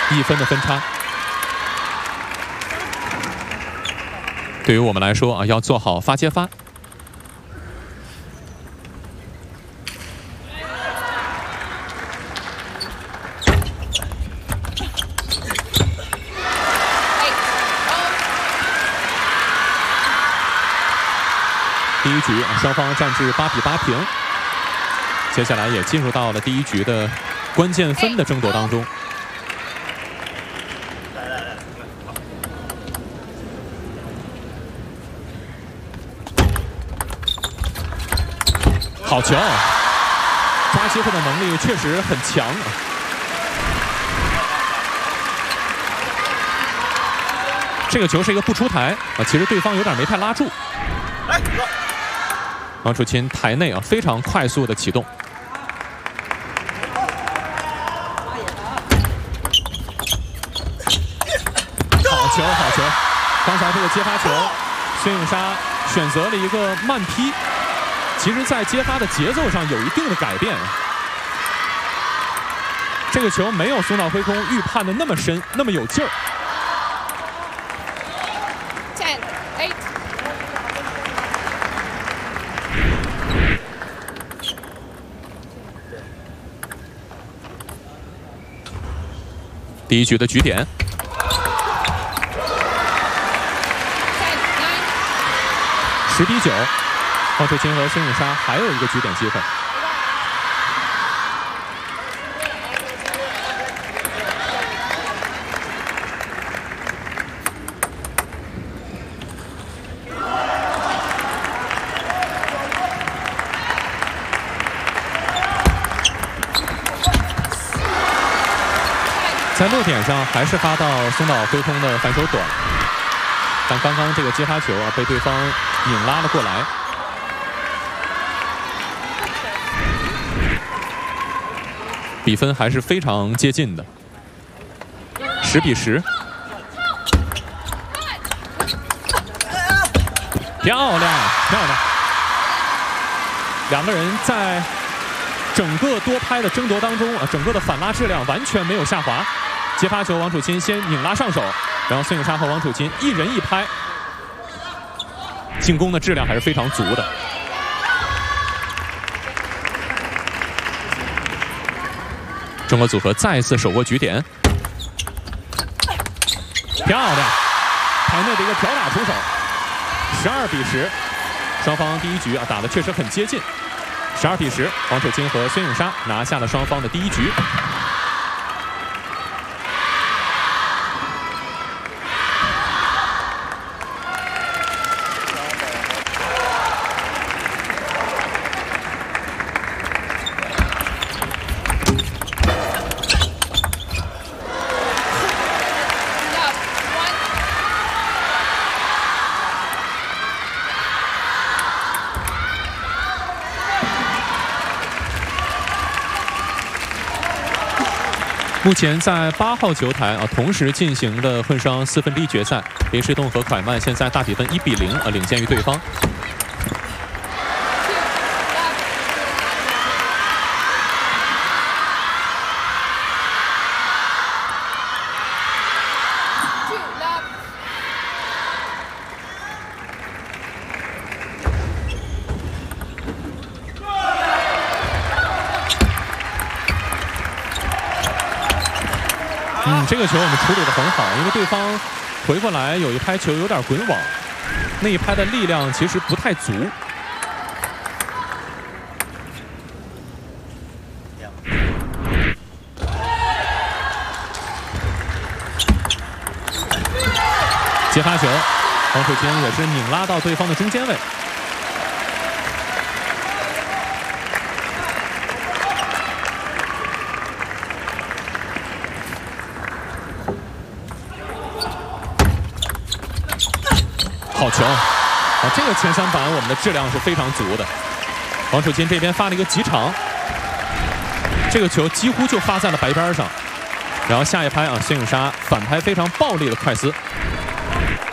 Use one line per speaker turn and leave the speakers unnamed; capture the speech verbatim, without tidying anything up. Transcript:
一分的分差。对于我们来说啊，要做好发接发。第一局啊，双方战至八比八平。接下来也进入到了第一局的关键分的争夺当中。好球！抓机会的能力确实很强啊。这个球是一个不出台啊，其实对方有点没太拉住。来，走。王楚钦台内啊，非常快速的启动。好球，好球！刚才这个接发球，孙颖莎选择了一个慢劈，其实在接发的节奏上有一定的改变。这个球没有松岛辉空预判的那么深，那么有劲儿。
ten, eight.
第一局的局点，十比九，王楚钦和孙颖莎还有一个局点机会。在落点上还是发到松岛辉空的反手短，但刚刚这个接发球啊被对方拧拉了过来。比分还是非常接近的，十比十。漂亮，漂亮！两个人在整个多拍的争夺当中啊，整个的反拉质量完全没有下滑。接发球，王楚钦先拧拉上手，然后孙颖莎和王楚钦一人一拍，进攻的质量还是非常足的。中国组合再一次手握局点，漂亮！台内的一个挑打出手，十二比十，双方第一局啊打得确实很接近。十二比十，王楚钦和孙颖莎拿下了双方的第一局。目前在八号球台啊，同时进行的混双四分之一决赛，林诗栋和蒯曼现在大比分一比零啊，领先于对方。嗯，这个球我们处理得很好，因为对方回过来有一拍球有点滚网，那一拍的力量其实不太足。接发球，王楚钦也是拧拉到对方的中间位。好球！啊，这个前三板我们的质量是非常足的。王楚钦这边发了一个急长，这个球几乎就发在了白边上。然后下一拍啊，孙颖莎反拍非常暴力的快丝。